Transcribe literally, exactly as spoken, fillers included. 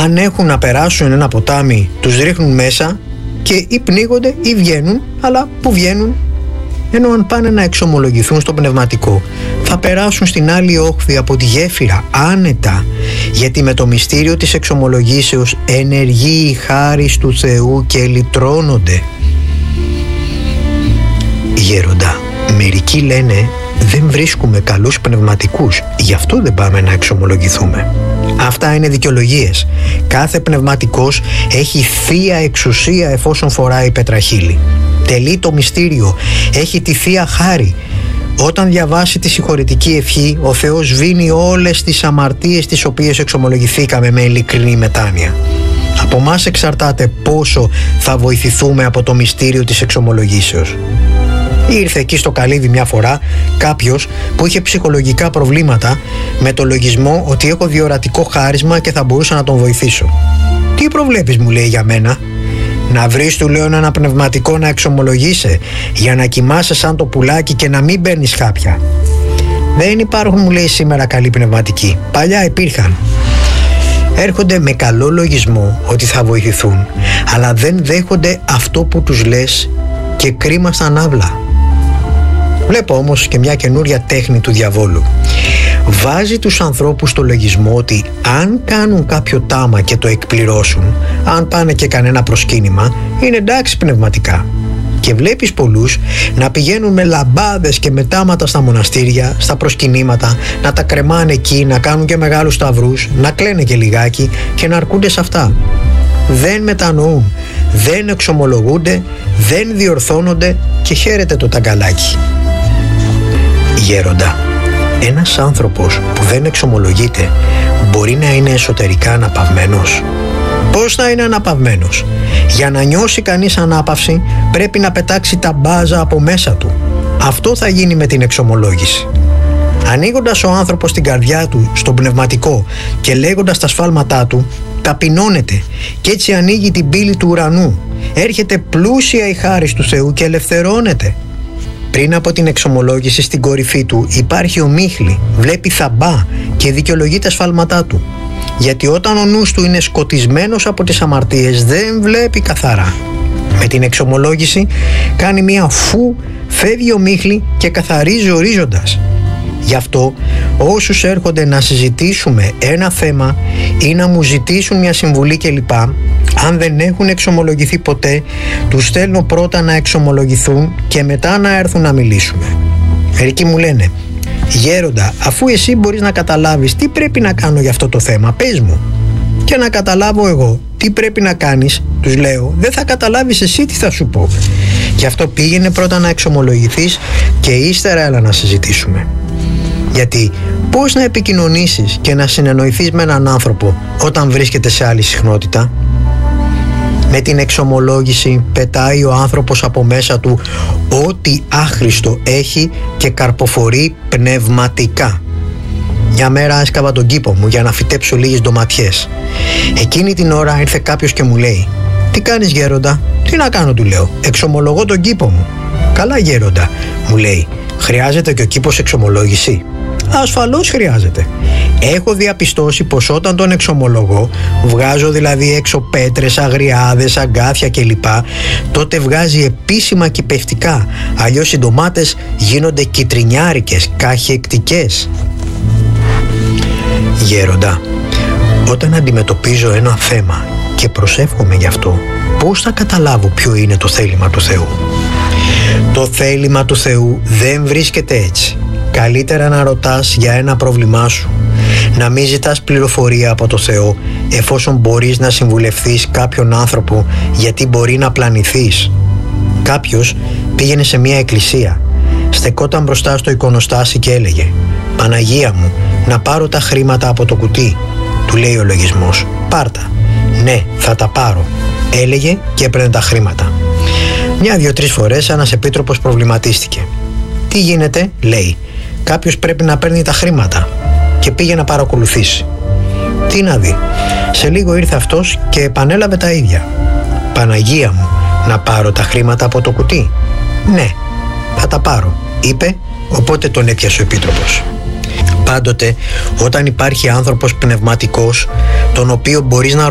Αν έχουν να περάσουν ένα ποτάμι, τους ρίχνουν μέσα και ή πνίγονται ή βγαίνουν, αλλά που βγαίνουν? Ενώ αν πάνε να εξομολογηθούν στο πνευματικό, θα περάσουν στην άλλη όχθη από τη γέφυρα άνετα, γιατί με το μυστήριο της εξομολογήσεως ενεργεί η χάρις του Θεού και λυτρώνονται. Γέροντα, μερικοί λένε δεν βρίσκουμε καλούς πνευματικούς, γι' αυτό δεν πάμε να εξομολογηθούμε. Αυτά είναι δικαιολογίες. Κάθε πνευματικός έχει θεία εξουσία εφόσον φοράει πετραχύλι. Τελεί το μυστήριο, έχει τη θεία χάρη. Όταν διαβάσει τη συγχωρητική ευχή, ο Θεός σβήνει όλες τις αμαρτίες τις οποίες εξομολογηθήκαμε με ειλικρινή μετάνοια. Από μας εξαρτάται πόσο θα βοηθηθούμε από το μυστήριο της εξομολογήσεως. Ήρθε εκεί στο καλύδι μια φορά κάποιος που είχε ψυχολογικά προβλήματα με το λογισμό ότι έχω διορατικό χάρισμα και θα μπορούσα να τον βοηθήσω. «Τι προβλέπεις», μου λέει, «για μένα?» «Να βρεις», του λέω, «ένα πνευματικό να εξομολογείσαι για να κοιμάσαι σαν το πουλάκι και να μην παίρνεις χάπια». «Δεν υπάρχουν», μου λέει, «σήμερα καλοί πνευματικοί. Παλιά υπήρχαν. Έρχονται με καλό λογισμό ότι θα βοηθηθούν, αλλά δεν δέχονται αυτό που τους λες και κρίμα στα ναύλα». Βλέπω όμως και μια καινούρια τέχνη του διαβόλου. Βάζει τους ανθρώπους στο λογισμό ότι αν κάνουν κάποιο τάμα και το εκπληρώσουν, αν πάνε και κανένα προσκύνημα, είναι εντάξει πνευματικά. Και βλέπεις πολλούς να πηγαίνουν με λαμπάδες και με τάματα στα μοναστήρια, στα προσκυνήματα, να τα κρεμάνε εκεί, να κάνουν και μεγάλους σταυρούς, να κλαίνε και λιγάκι και να αρκούνται σε αυτά. Δεν μετανοούν, δεν εξομολογούνται, δεν διορθώνονται και χαίρεται το ταγκαλάκι. Γέροντα, ένας άνθρωπος που δεν εξομολογείται μπορεί να είναι εσωτερικά αναπαυμένος? Πώς θα είναι αναπαυμένος? Για να νιώσει κανείς ανάπαυση πρέπει να πετάξει τα μπάζα από μέσα του. Αυτό θα γίνει με την εξομολόγηση. Ανοίγοντας ο άνθρωπος την καρδιά του στο πνευματικό και λέγοντας τα σφάλματά του, ταπεινώνεται και έτσι ανοίγει την πύλη του ουρανού. Έρχεται πλούσια η χάρις του Θεού και ελευθερώνεται. Πριν από την εξομολόγηση στην κορυφή του υπάρχει ομίχλη, βλέπει θαμπά και δικαιολογεί τα σφάλματά του. Γιατί όταν ο νους του είναι σκοτισμένος από τις αμαρτίες δεν βλέπει καθαρά. Με την εξομολόγηση κάνει μία φου, φεύγει ομίχλη και καθαρίζει ορίζοντας. Γι' αυτό όσους έρχονται να συζητήσουμε ένα θέμα ή να μου ζητήσουν μια συμβουλή κλπ, αν δεν έχουν εξομολογηθεί ποτέ, τους στέλνω πρώτα να εξομολογηθούν και μετά να έρθουν να μιλήσουμε. Μερικοί μου λένε, «Γέροντα, αφού εσύ μπορείς να καταλάβεις τι πρέπει να κάνω για αυτό το θέμα, πες μου». Και να καταλάβω εγώ τι πρέπει να κάνεις, τους λέω, δεν θα καταλάβεις εσύ τι θα σου πω. Γι' αυτό πήγαινε πρώτα να εξομολογηθείς και ύστερα έλα να συζητήσουμε. Γιατί πώς να επικοινωνήσεις και να συνεννοηθείς με έναν άνθρωπο όταν βρίσκεται σε άλλη συχνότητα? Με την εξομολόγηση πετάει ο άνθρωπος από μέσα του ό,τι άχρηστο έχει και καρποφορεί πνευματικά. Μια μέρα έσκαβα τον κήπο μου για να φυτέψω λίγες ντοματιές. Εκείνη την ώρα ήρθε κάποιος και μου λέει, «Τι κάνεις, γέροντα?» «Τι να κάνω», του λέω, «εξομολογώ τον κήπο μου». «Καλά, γέροντα», μου λέει, «χρειάζεται και ο κήπος εξομολόγηση?» «Ασφαλώς χρειάζεται. Έχω διαπιστώσει πως όταν τον εξομολογώ, βγάζω δηλαδή έξω πέτρες, αγριάδες, αγκάθια κλπ, τότε βγάζει επίσημα κυπευτικά, αλλιώς οι ντομάτες γίνονται κιτρινιάρικες, καχεκτικές». Γέροντα, όταν αντιμετωπίζω ένα θέμα και προσεύχομαι γι' αυτό, πώς θα καταλάβω ποιο είναι το θέλημα του Θεού? Το θέλημα του Θεού δεν βρίσκεται έτσι. Καλύτερα να ρωτάς για ένα πρόβλημά σου, να μην ζητάς πληροφορία από το Θεό εφόσον μπορείς να συμβουλευθείς κάποιον άνθρωπο, γιατί μπορεί να πλανηθείς. Κάποιος πήγαινε σε μια εκκλησία, στεκόταν μπροστά στο εικονοστάσι και έλεγε, «Παναγία μου, να πάρω τα χρήματα από το κουτί». Του λέει ο λογισμός, «Πάρτα». «Ναι, θα τα πάρω», έλεγε και έπαιρνε τα χρήματα. Μια-δυο-τρεις φορές ένας επίτροπος προβληματίστηκε. «Τι γίνεται?» λέει, «κάποιος πρέπει να παίρνει τα χρήματα», και πήγε να παρακολουθήσει. Τι να δει, σε λίγο ήρθε αυτός και επανέλαβε τα ίδια. «Παναγία μου, να πάρω τα χρήματα από το κουτί?» «Ναι, θα τα πάρω», είπε, οπότε τον έπιασε ο επίτροπος. Πάντοτε όταν υπάρχει άνθρωπος πνευματικός, τον οποίο μπορείς να